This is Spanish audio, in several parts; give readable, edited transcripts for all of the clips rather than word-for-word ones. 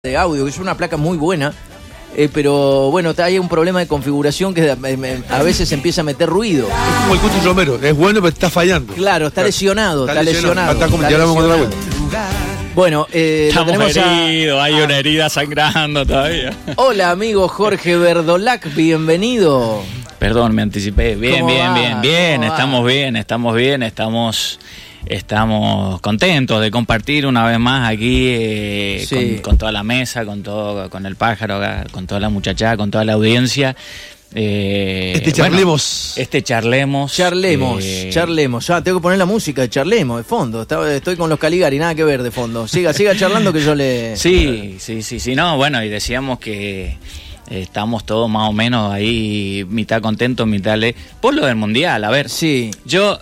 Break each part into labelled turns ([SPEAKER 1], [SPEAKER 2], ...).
[SPEAKER 1] de audio, que es una placa muy buena, pero bueno, hay un problema de configuración que a veces empieza a meter ruido.
[SPEAKER 2] Es como el Cuti Romero, es bueno pero está fallando.
[SPEAKER 1] Claro, está lesionado.
[SPEAKER 2] Está como ya hablamos otra vuelta.
[SPEAKER 1] Bueno,
[SPEAKER 3] estamos heridos, hay una herida sangrando todavía.
[SPEAKER 1] Hola amigo Jorge Verdolac, bienvenido.
[SPEAKER 3] Perdón, me anticipé. Bien, estamos contentos de compartir una vez más aquí
[SPEAKER 1] sí.
[SPEAKER 3] con toda la mesa, con el pájaro, con toda la muchachada, con toda la audiencia.
[SPEAKER 2] Charlemos.
[SPEAKER 1] Charlemos. Tengo que poner la música de Charlemos de fondo. Estoy con los Caligari, nada que ver de fondo. Siga charlando que yo le...
[SPEAKER 3] Sí. No, bueno, y decíamos que estamos todos más o menos ahí, mitad contentos, mitad por lo del Mundial. A ver,
[SPEAKER 1] sí.
[SPEAKER 3] Yo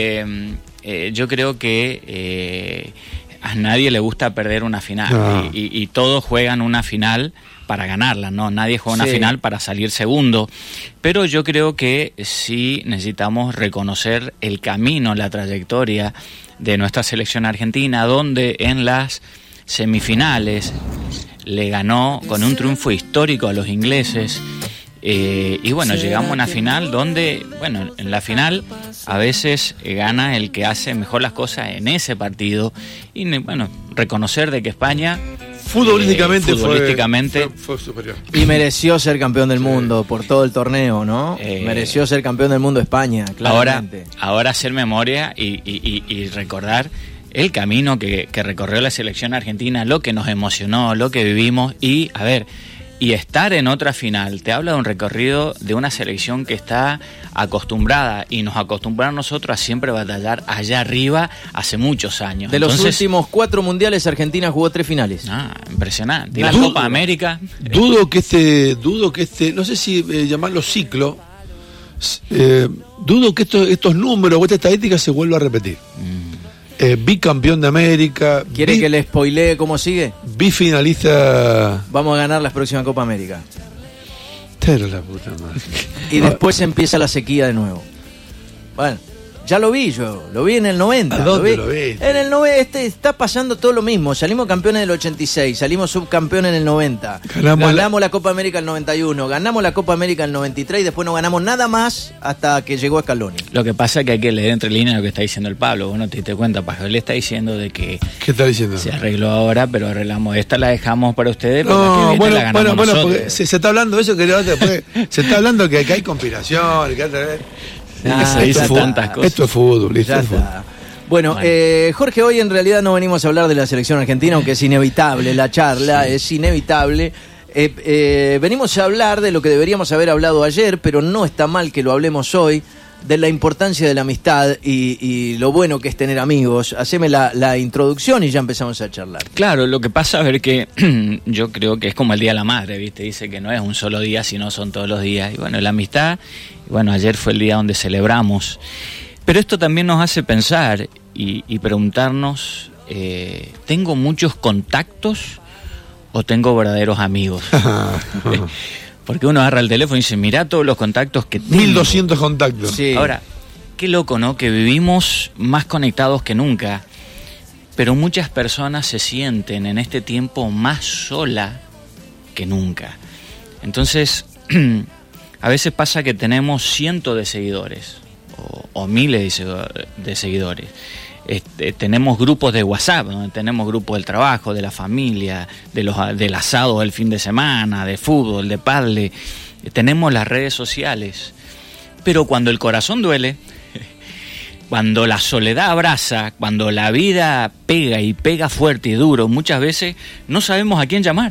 [SPEAKER 3] creo que a nadie le gusta perder una final.
[SPEAKER 2] No.
[SPEAKER 3] Y todos juegan una final para ganarla, ¿no? Nadie juega una final para salir segundo. Pero yo creo que sí necesitamos reconocer el camino, la trayectoria de nuestra selección argentina, donde en las semifinales le ganó con un triunfo histórico a los ingleses. Y bueno, llegamos a una final donde, bueno, en la final a veces gana el que hace mejor las cosas en ese partido. Y bueno, reconocer de que España futbolísticamente
[SPEAKER 2] fue superior.
[SPEAKER 1] Y mereció ser campeón del mundo por todo el torneo, ¿no? Mereció ser campeón del mundo España, claramente.
[SPEAKER 3] Ahora hacer memoria y recordar el camino que recorrió la selección argentina, lo que nos emocionó, lo que vivimos y, a ver... Y estar en otra final, te habla de un recorrido de una selección que está acostumbrada y nos acostumbraron nosotros a siempre batallar allá arriba hace muchos años.
[SPEAKER 1] De los últimos 4 mundiales, Argentina jugó 3 finales.
[SPEAKER 3] Impresionante. Y la Copa América.
[SPEAKER 2] Dudo que este, no sé si llamarlo ciclo, dudo que estos números o esta estadística se vuelva a repetir. Bicampeón de América.
[SPEAKER 1] ¿Quiere que le spoilee cómo sigue?
[SPEAKER 2] Bifinalista.
[SPEAKER 1] Vamos a ganar la próxima Copa América.
[SPEAKER 2] Pero la puta madre.
[SPEAKER 1] Y después empieza la sequía de nuevo. Bueno, ya lo vi en el 90.
[SPEAKER 2] ¿A dónde lo viste?
[SPEAKER 1] En el 90 está pasando todo lo mismo. Salimos campeones en el 86, salimos subcampeones en el 90. Ganamos la Copa América en el 91, ganamos la Copa América en el 93 y después no ganamos nada más hasta que llegó Scaloni.
[SPEAKER 3] Lo que pasa es que hay que leer entre líneas lo que está diciendo el Pablo. Vos no te diste cuenta, Pablo. Él está diciendo de que...
[SPEAKER 2] ¿Qué está diciendo?
[SPEAKER 3] Se arregló ahora, pero arreglamos esta, la dejamos para ustedes.
[SPEAKER 2] No, bueno, porque se está hablando de eso que después se está hablando que hay conspiración, que esto es fútbol,
[SPEAKER 1] Bueno, Jorge, hoy en realidad no venimos a hablar de la selección argentina, aunque es inevitable la charla, es inevitable. Venimos a hablar de lo que deberíamos haber hablado ayer, pero no está mal que lo hablemos hoy, de la importancia de la amistad y lo bueno que es tener amigos. Haceme la introducción y ya empezamos a charlar.
[SPEAKER 3] Claro, lo que pasa es que yo creo que es como el Día de la Madre, ¿viste? Dice que no es un solo día, sino son todos los días. Y bueno, la amistad, bueno, ayer fue el día donde celebramos. Pero esto también nos hace pensar y preguntarnos, ¿tengo muchos contactos o tengo verdaderos amigos? Porque uno agarra el teléfono y dice, mirá todos los contactos que tengo.
[SPEAKER 2] 1200 contactos.
[SPEAKER 1] Sí.
[SPEAKER 3] Ahora, qué loco, ¿no? Que vivimos más conectados que nunca, pero muchas personas se sienten en este tiempo más sola que nunca. Entonces, a veces pasa que tenemos cientos de seguidores o miles de seguidores. Tenemos grupos de WhatsApp, ¿no? Tenemos grupos del trabajo, de la familia, del asado del fin de semana, de fútbol, de pádel. Tenemos las redes sociales. Pero cuando el corazón duele, cuando la soledad abraza, cuando la vida pega y pega fuerte y duro, muchas veces no sabemos a quién llamar.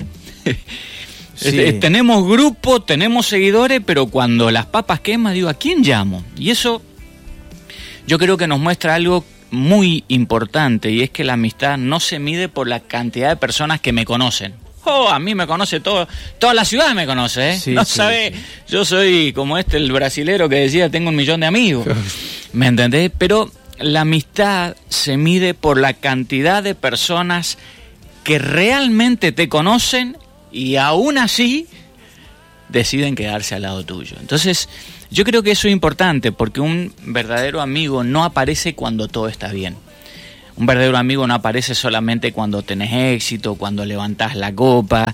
[SPEAKER 3] Sí. Tenemos grupos, tenemos seguidores, pero cuando las papas queman, digo, ¿a quién llamo? Y eso yo creo que nos muestra algo muy importante, y es que la amistad no se mide por la cantidad de personas que me conocen. A mí me conoce toda la ciudad me conoce, ¿eh? Sí, no sabe, sí. Yo soy como el brasilero que decía, tengo 1 millón de amigos. ¿Me entendés? Pero la amistad se mide por la cantidad de personas que realmente te conocen y aún así deciden quedarse al lado tuyo. Entonces, yo creo que eso es importante, porque un verdadero amigo no aparece cuando todo está bien. Un verdadero amigo no aparece solamente cuando tenés éxito, cuando levantás la copa.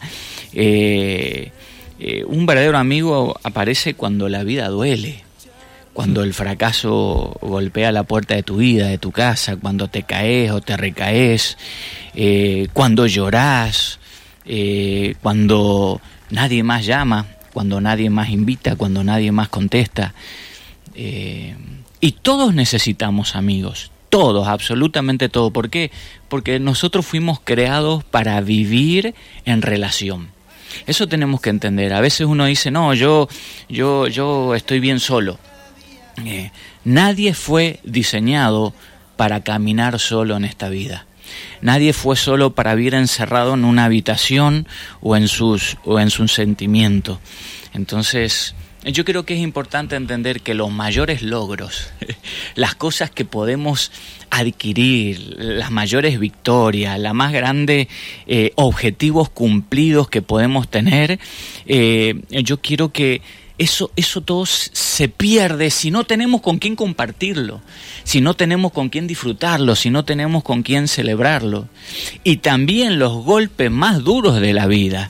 [SPEAKER 3] Un verdadero amigo aparece cuando la vida duele, cuando el fracaso golpea la puerta de tu vida, de tu casa, cuando te caes o te recaes, cuando llorás, cuando nadie más llama, cuando nadie más invita, cuando nadie más contesta. Y todos necesitamos amigos, todos, absolutamente todos. ¿Por qué? Porque nosotros fuimos creados para vivir en relación. Eso tenemos que entender. A veces uno dice, no, yo estoy bien solo. Nadie fue diseñado para caminar solo en esta vida. Nadie fue solo para vivir encerrado en una habitación o en sus sentimientos. Entonces, yo creo que es importante entender que los mayores logros, las cosas que podemos adquirir, las mayores victorias, la más grande objetivos cumplidos que podemos tener, yo quiero que eso todo se pierde si no tenemos con quién compartirlo, si no tenemos con quién disfrutarlo, si no tenemos con quién celebrarlo. Y también los golpes más duros de la vida,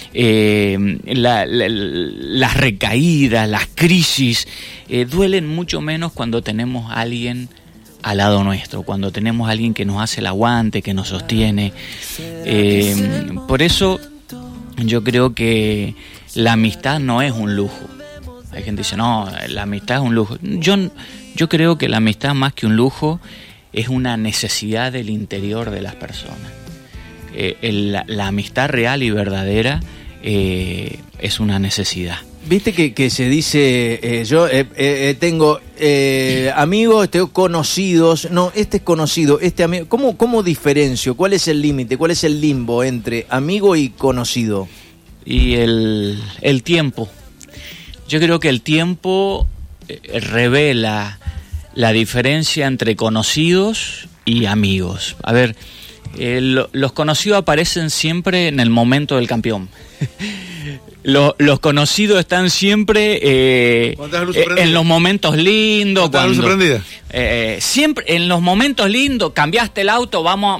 [SPEAKER 3] las recaídas, las crisis, duelen mucho menos cuando tenemos a alguien al lado nuestro, cuando tenemos a alguien que nos hace el aguante, que nos sostiene. Por eso yo creo que la amistad no es un lujo. Hay gente que dice, no, la amistad es un lujo. Yo creo que la amistad, más que un lujo, es una necesidad del interior de las personas. La amistad real y verdadera es una necesidad.
[SPEAKER 1] Viste que se dice, yo tengo amigos, tengo conocidos, no, este es conocido, este amigo. ¿Cómo diferencio? ¿Cuál es el límite? ¿Cuál es el limbo entre amigo y conocido?
[SPEAKER 3] Y el tiempo. Yo creo que el tiempo revela la diferencia entre conocidos y amigos. A ver, los conocidos aparecen siempre en el momento del campeón. Los conocidos están siempre en los momentos lindos. Siempre en los momentos lindos. Cambiaste el auto, vamos.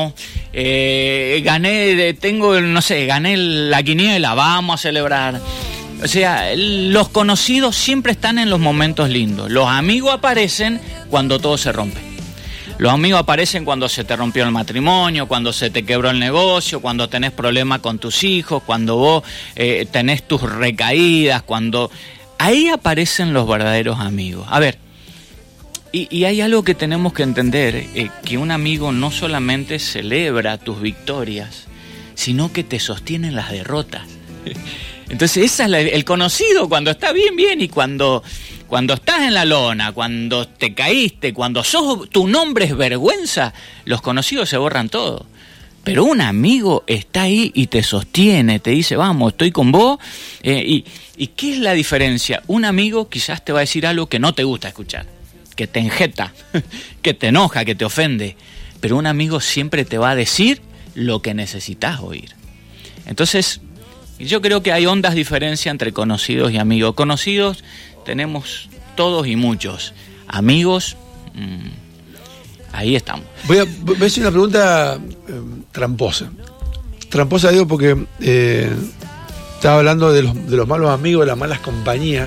[SPEAKER 3] Gané la quiniela, vamos a celebrar. O sea, los conocidos siempre están en los momentos lindos. Los amigos aparecen cuando todo se rompe. Los amigos aparecen cuando se te rompió el matrimonio, cuando se te quebró el negocio, cuando tenés problemas con tus hijos, cuando vos tenés tus recaídas, ahí aparecen los verdaderos amigos. A ver, y hay algo que tenemos que entender, que un amigo no solamente celebra tus victorias, sino que te sostiene en las derrotas. Entonces esa es el conocido, cuando está bien, y cuando estás en la lona, cuando te caíste, cuando tu nombre es vergüenza, los conocidos se borran todo. Pero un amigo está ahí y te sostiene, te dice, vamos, estoy con vos. ¿Y qué es la diferencia? Un amigo quizás te va a decir algo que no te gusta escuchar, que te enjeta, que te enoja, que te ofende. Pero un amigo siempre te va a decir lo que necesitas oír. Entonces, yo creo que hay hondas diferencias entre conocidos y amigos. Conocidos tenemos todos y muchos. Amigos, ahí estamos.
[SPEAKER 2] Voy a hacer una pregunta tramposa. Tramposa digo porque estaba hablando de los malos amigos, de las malas compañías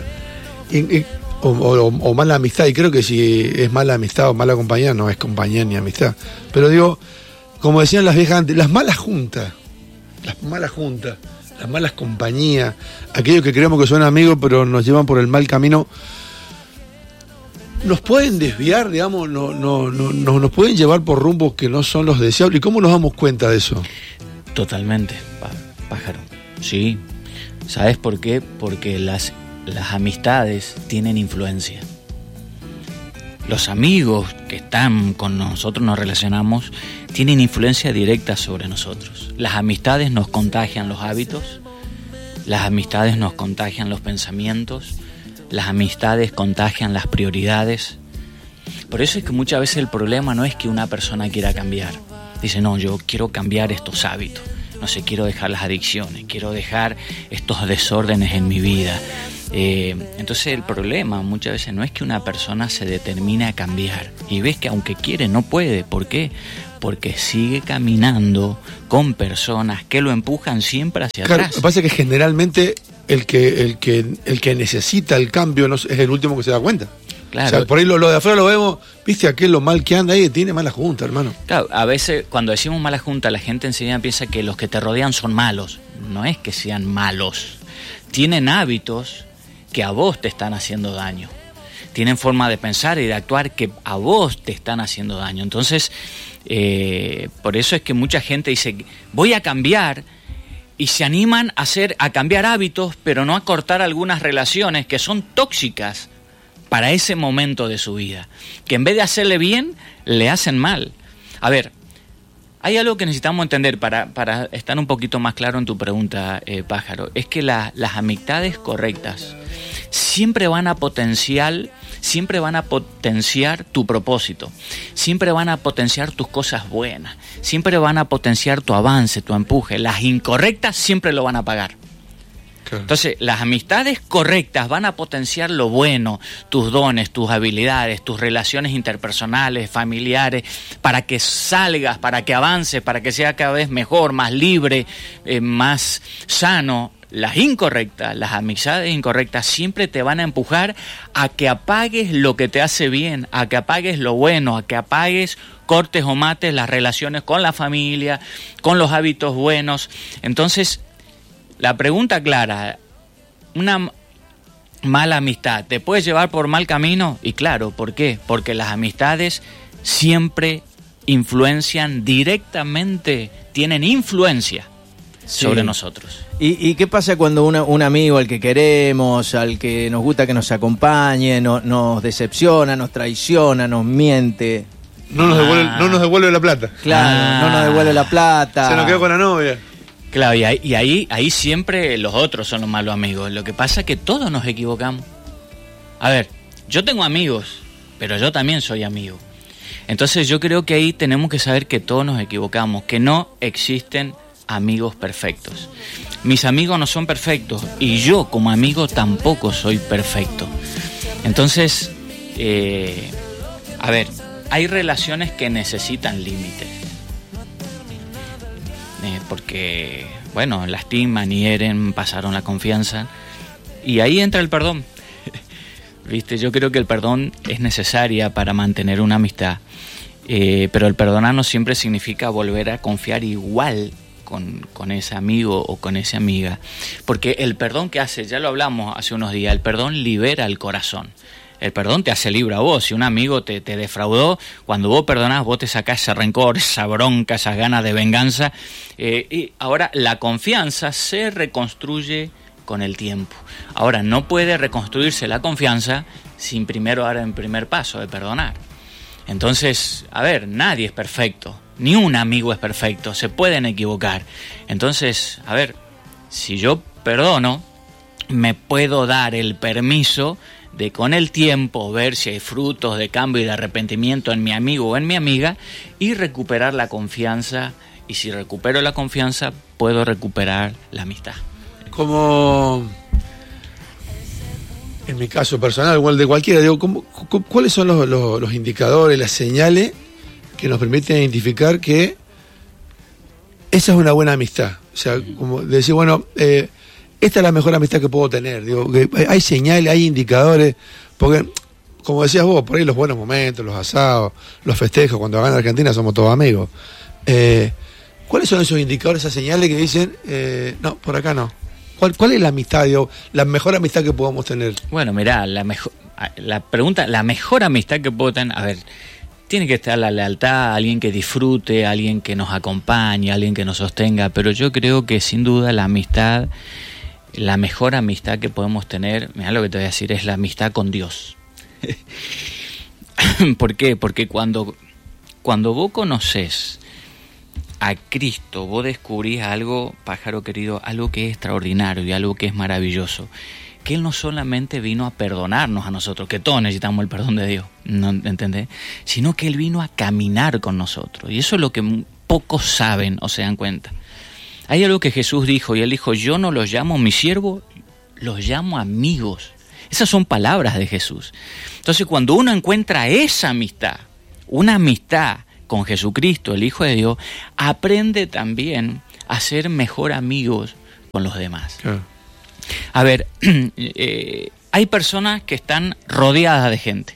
[SPEAKER 2] o mala amistad. Y creo que si es mala amistad o mala compañía, no es compañía ni amistad. Pero digo, como decían las viejas antes, las malas juntas, las malas compañías, aquellos que creemos que son amigos pero nos llevan por el mal camino, nos pueden desviar, digamos, nos pueden llevar por rumbos que no son los deseables. ¿Y cómo nos damos cuenta de eso?
[SPEAKER 3] Totalmente, pájaro. Sí. ¿Sabes por qué? Porque las amistades tienen influencia. Los amigos que están con nosotros, nos relacionamos, tienen influencia directa sobre nosotros. Las amistades nos contagian los hábitos, las amistades nos contagian los pensamientos, las amistades contagian las prioridades. Por eso es que muchas veces el problema no es que una persona quiera cambiar. Dice, no, yo quiero cambiar estos hábitos. no sé, quiero dejar las adicciones, quiero dejar estos desórdenes en mi vida. Entonces el problema muchas veces no es que una persona se determine a cambiar y ves que aunque quiere no puede. ¿Por qué? Porque sigue caminando con personas que lo empujan siempre hacia atrás.
[SPEAKER 2] Lo que pasa es que generalmente el que necesita el cambio es el último que se da cuenta.
[SPEAKER 3] Claro.
[SPEAKER 2] O sea, por ahí lo de afuera lo vemos, viste aquel lo mal que anda ahí, tiene mala junta, hermano.
[SPEAKER 3] Claro, a veces cuando decimos mala junta, la gente enseguida piensa que los que te rodean son malos. No es que sean malos. Tienen hábitos que a vos te están haciendo daño. Tienen forma de pensar y de actuar que a vos te están haciendo daño. Entonces, por eso es que mucha gente dice, voy a cambiar, y se animan a cambiar hábitos, pero no a cortar algunas relaciones que son tóxicas para ese momento de su vida, que en vez de hacerle bien, le hacen mal. A ver, hay algo que necesitamos entender para estar un poquito más claro en tu pregunta, Pájaro, es que las amistades correctas siempre van a potenciar tu propósito, siempre van a potenciar tus cosas buenas, siempre van a potenciar tu avance, tu empuje. Las incorrectas siempre lo van a pagar. Claro. Entonces, las amistades correctas van a potenciar lo bueno, tus dones, tus habilidades, tus relaciones interpersonales, familiares, para que salgas, para que avances, para que sea cada vez mejor, más libre, más sano. Las incorrectas, las amistades incorrectas siempre te van a empujar a que apagues lo que te hace bien, a que apagues lo bueno, a que apagues, cortes o mates las relaciones con la familia, con los hábitos buenos. Entonces, la pregunta clara, ¿una mala amistad te puede llevar por mal camino? Y claro, ¿por qué? Porque las amistades siempre influencian directamente, tienen influencia sobre nosotros.
[SPEAKER 1] ¿Y qué pasa cuando un amigo al que queremos, al que nos gusta que nos acompañe, nos decepciona, nos traiciona, nos miente?
[SPEAKER 2] No nos devuelve la plata.
[SPEAKER 1] Claro, no nos devuelve la plata.
[SPEAKER 2] Se nos quedó con la novia.
[SPEAKER 3] Claro, y ahí siempre los otros son los malos amigos. Lo que pasa es que todos nos equivocamos. A ver, yo tengo amigos, pero yo también soy amigo. Entonces yo creo que ahí tenemos que saber que todos nos equivocamos, que no existen amigos perfectos. Mis amigos no son perfectos y yo como amigo tampoco soy perfecto. Entonces, a ver, hay relaciones que necesitan límites. Porque, bueno, lastiman, hieren, pasaron la confianza. Y ahí entra el perdón. ¿Viste? Yo creo que el perdón es necesaria para mantener una amistad. Pero el perdonar no siempre significa volver a confiar igual con ese amigo o con esa amiga. Porque el perdón que hace, ya lo hablamos hace unos días, el perdón libera el corazón. El perdón te hace libre a vos. Si un amigo te defraudó, cuando vos perdonás, vos te sacás ese rencor, esa bronca, esas ganas de venganza. Y ahora la confianza se reconstruye con el tiempo. Ahora, no puede reconstruirse la confianza sin primero dar el primer paso de perdonar. Entonces, a ver, nadie es perfecto. Ni un amigo es perfecto. Se pueden equivocar. Entonces, a ver, si yo perdono, me puedo dar el permiso de con el tiempo ver si hay frutos de cambio y de arrepentimiento en mi amigo o en mi amiga y recuperar la confianza. Y si recupero la confianza, puedo recuperar la amistad.
[SPEAKER 2] Como en mi caso personal, igual de cualquiera, digo, ¿cuáles son los indicadores, las señales que nos permiten identificar que esa es una buena amistad? O sea, como decir, bueno, esta es la mejor amistad que puedo tener. Digo, que hay señales, hay indicadores, porque, como decías vos, por ahí los buenos momentos, los asados, los festejos, cuando gana Argentina somos todos amigos. ¿Cuáles son esos indicadores, esas señales que dicen, no, por acá no? ¿Cuál es la amistad, digo, la mejor amistad que podamos tener?
[SPEAKER 3] Bueno, mirá, la mejor amistad que puedo tener, a ver, tiene que estar la lealtad, alguien que disfrute, alguien que nos acompañe, alguien que nos sostenga, pero yo creo que sin duda la mejor amistad que podemos tener, mirá lo que te voy a decir, es la amistad con Dios. ¿Por qué? Porque cuando vos conocés a Cristo, vos descubrís algo, pájaro querido, algo que es extraordinario y algo que es maravilloso, que Él no solamente vino a perdonarnos a nosotros, que todos necesitamos el perdón de Dios, ¿no entendés? Sino que Él vino a caminar con nosotros, y eso es lo que pocos saben o se dan cuenta. Hay algo que Jesús dijo, y Él dijo, yo no los llamo mis siervos, los llamo amigos. Esas son palabras de Jesús. Entonces, cuando uno encuentra esa amistad, una amistad con Jesucristo, el Hijo de Dios, aprende también a ser mejor amigos con los demás.
[SPEAKER 2] Claro.
[SPEAKER 3] A ver, hay personas que están rodeadas de gente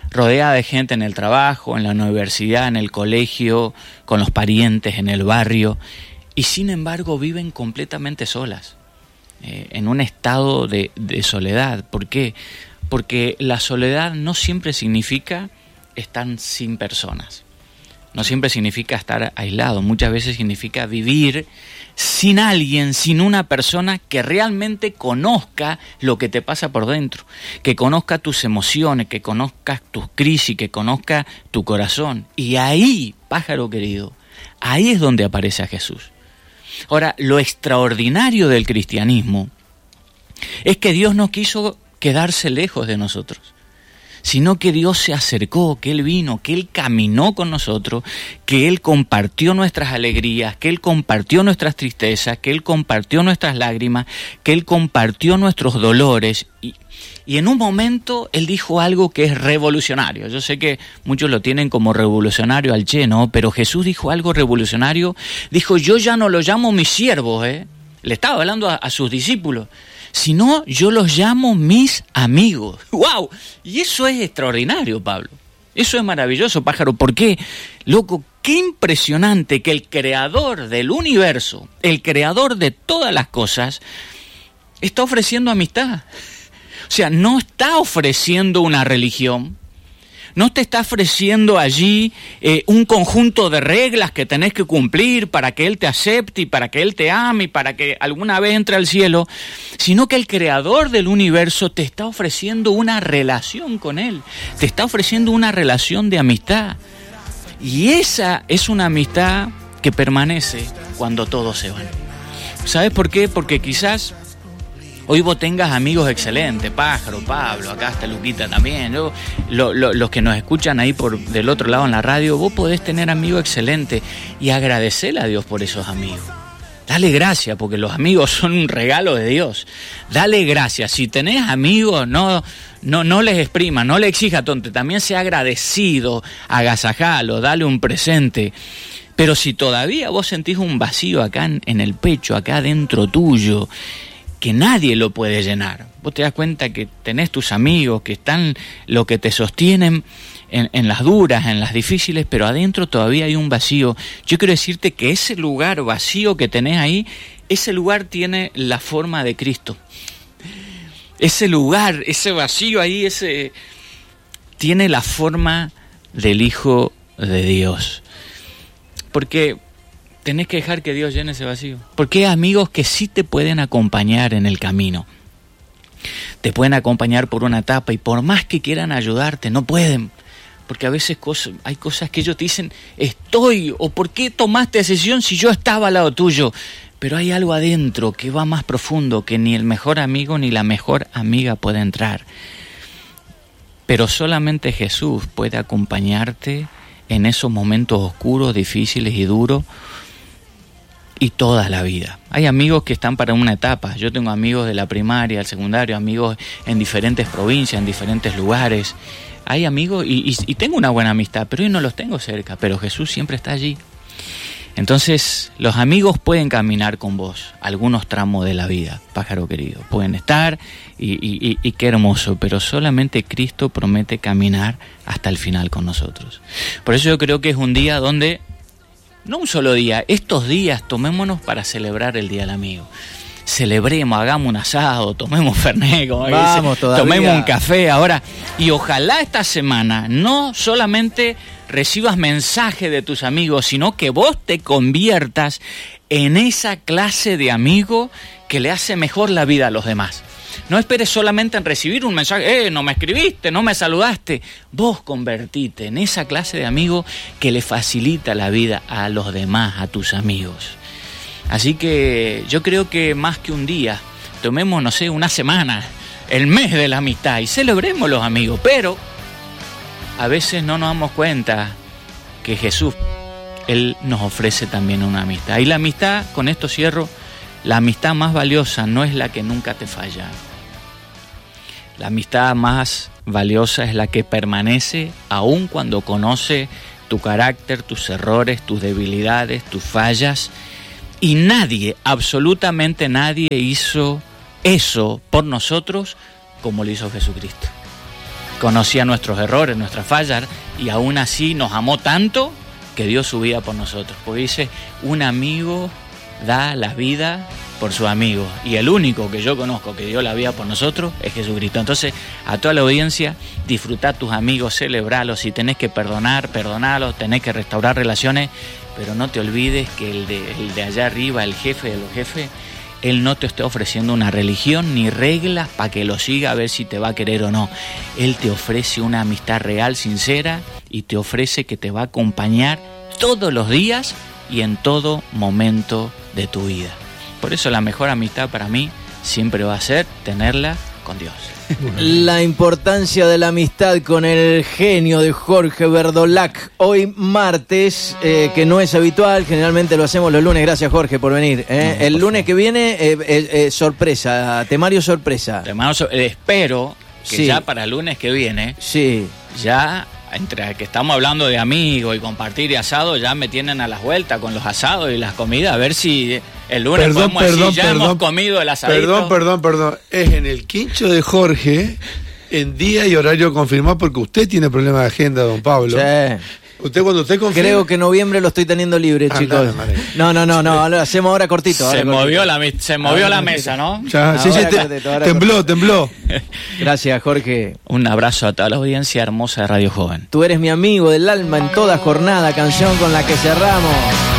[SPEAKER 3] en el trabajo, en la universidad, en el colegio, con los parientes, en el barrio, y sin embargo viven completamente solas, en un estado de soledad. ¿Por qué? Porque la soledad no siempre significa estar sin personas, no siempre significa estar aislado, muchas veces significa vivir sin alguien, sin una persona que realmente conozca lo que te pasa por dentro, que conozca tus emociones, que conozca tus crisis, que conozca tu corazón. Y ahí, pájaro querido, ahí es donde aparece a Jesús. Ahora, lo extraordinario del cristianismo es que Dios no quiso quedarse lejos de nosotros, sino que Dios se acercó, que Él vino, que Él caminó con nosotros, que Él compartió nuestras alegrías, que Él compartió nuestras tristezas, que Él compartió nuestras lágrimas, que Él compartió nuestros dolores. Y en un momento Él dijo algo que es revolucionario. Yo sé que muchos lo tienen como revolucionario al Che, ¿no? Pero Jesús dijo algo revolucionario. Dijo, yo ya no los llamo mis siervos, Le estaba hablando a sus discípulos, sino yo los llamo mis amigos. ¡Wow! Y eso es extraordinario, Pablo. Eso es maravilloso, pájaro. ¿Por qué? Loco, qué impresionante que el creador del universo, el creador de todas las cosas, está ofreciendo amistad. O sea, no está ofreciendo una religión, no te está ofreciendo allí un conjunto de reglas que tenés que cumplir para que Él te acepte y para que Él te ame y para que alguna vez entre al cielo, sino que el creador del universo te está ofreciendo una relación con Él, te está ofreciendo una relación de amistad. Y esa es una amistad que permanece cuando todos se van. ¿Sabes por qué? Porque quizás hoy vos tengas amigos excelentes, Pájaro, Pablo, acá está Luquita también, los que nos escuchan ahí del otro lado en la radio, vos podés tener amigos excelentes y agradecerle a Dios por esos amigos. Dale gracias, porque los amigos son un regalo de Dios. Dale gracias. Si tenés amigos, no les exprima, no le exija tonto, también sea agradecido, agasajalo, dale un presente. Pero si todavía vos sentís un vacío acá en el pecho, acá dentro tuyo, que nadie lo puede llenar. Vos te das cuenta que tenés tus amigos, que están lo que te sostienen en las duras, en las difíciles, pero adentro todavía hay un vacío. Yo quiero decirte que ese lugar vacío que tenés ahí, ese lugar tiene la forma de Cristo. Ese lugar, ese vacío ahí, tiene la forma del Hijo de Dios. Porque tenés que dejar que Dios llene ese vacío. Porque hay amigos que sí te pueden acompañar en el camino. Te pueden acompañar por una etapa y por más que quieran ayudarte, no pueden. Porque a veces hay cosas que ellos te dicen, o ¿por qué tomaste decisión si yo estaba al lado tuyo? Pero hay algo adentro que va más profundo, que ni el mejor amigo ni la mejor amiga puede entrar. Pero solamente Jesús puede acompañarte en esos momentos oscuros, difíciles y duros, y toda la vida. Hay amigos que están para una etapa. Yo tengo amigos de la primaria, del secundario, amigos en diferentes provincias, en diferentes lugares. Hay amigos y tengo una buena amistad, pero hoy no los tengo cerca, pero Jesús siempre está allí. Entonces, los amigos pueden caminar con vos algunos tramos de la vida, pájaro querido. Pueden estar y qué hermoso, pero solamente Cristo promete caminar hasta el final con nosotros. Por eso yo creo que es un día donde, no un solo día, estos días tomémonos para celebrar el Día del Amigo. Celebremos, hagamos un asado, tomemos fernet, tomemos un café ahora. Y ojalá esta semana no solamente recibas mensajes de tus amigos, sino que vos te conviertas en esa clase de amigo que le hace mejor la vida a los demás. No esperes solamente en recibir un mensaje, no me escribiste, no me saludaste. Vos convertite en esa clase de amigo que le facilita la vida a los demás, a tus amigos. Así que yo creo que más que un día, tomemos, no sé, una semana, el mes de la amistad y celebremos los amigos. Pero a veces no nos damos cuenta que Jesús Él nos ofrece también una amistad. Y la amistad, con esto cierro, la amistad más valiosa no es la que nunca te falla. La amistad más valiosa es la que permanece aun cuando conoce tu carácter, tus errores, tus debilidades, tus fallas. Y nadie, absolutamente nadie hizo eso por nosotros como lo hizo Jesucristo. Conocía nuestros errores, nuestras fallas, y aún así nos amó tanto que dio su vida por nosotros. Porque dice, un amigo da la vida por su amigo, y el único que yo conozco que dio la vida por nosotros es Jesucristo. Entonces, a toda la audiencia, disfrutad tus amigos, celebralos, si tenés que perdonalos, tenés que restaurar relaciones, pero no te olvides que el de allá arriba, el jefe de los jefes, él no te está ofreciendo una religión ni reglas para que lo siga a ver si te va a querer o no. Él te ofrece una amistad real, sincera, y te ofrece que te va a acompañar todos los días y en todo momento de tu vida. Por eso la mejor amistad para mí siempre va a ser tenerla con Dios.
[SPEAKER 1] La importancia de la amistad con el genio de Jorge Verdolac. Hoy martes, que no es habitual, generalmente lo hacemos los lunes. Gracias, Jorge, por venir. El lunes que viene, sorpresa, temario sorpresa.
[SPEAKER 3] Espero que
[SPEAKER 1] sí,
[SPEAKER 3] ya para el lunes que viene,
[SPEAKER 1] sí,
[SPEAKER 3] ya entre que estamos hablando de amigos y compartir y asado, ya me tienen a las vueltas con los asados y las comidas, a ver si el lunes podemos decir, ya hemos comido el asadito.
[SPEAKER 2] Perdón. Es en el quincho de Jorge, en día y horario confirmado, porque usted tiene problemas de agenda, don Pablo.
[SPEAKER 1] Sí.
[SPEAKER 2] Cuando usted confirma...
[SPEAKER 1] Creo que noviembre lo estoy teniendo libre, chicos. No, lo hacemos ahora cortito.
[SPEAKER 3] Se movió la mesa, ¿no?
[SPEAKER 2] Ya, sí, tembló.
[SPEAKER 1] Gracias, Jorge.
[SPEAKER 3] Un abrazo a toda la audiencia hermosa de Radio Joven.
[SPEAKER 1] Tú eres mi amigo del alma en toda jornada, canción con la que cerramos.